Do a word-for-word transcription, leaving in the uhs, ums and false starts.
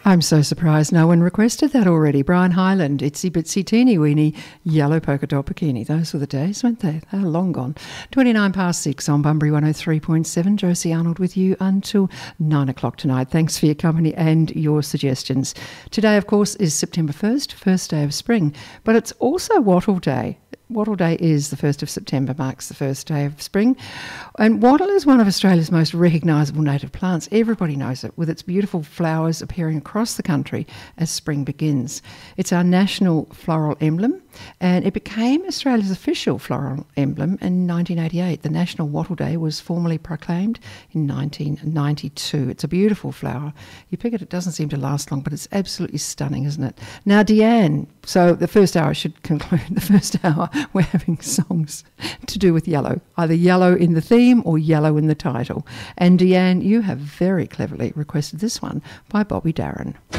I'm so surprised no one requested that already. Brian Hyland, Itsy Bitsy Teeny Weeny, Yellow Polka Dot Bikini. Those were the days, weren't they? They're long gone. twenty-nine past six on Bunbury one oh three point seven. Josie Arnold with you until nine o'clock tonight. Thanks for your company and your suggestions. Today, of course, is September first, first day of spring, but it's also Wattle Day. Wattle Day is the first of September, marks the first day of spring. And wattle is one of Australia's most recognisable native plants. Everybody knows it, with its beautiful flowers appearing across the country as spring begins. It's our national floral emblem, and it became Australia's official floral emblem in nineteen eighty-eight. The National Wattle Day was formally proclaimed in nineteen ninety-two. It's a beautiful flower. You pick it, it doesn't seem to last long, but it's absolutely stunning, isn't it? Now, Deanne, so the first hour, I should conclude, the first hour, we're having songs to do with yellow, either yellow in the theme or yellow in the title. And Deanne, you have very cleverly requested this one by Bobby Darin.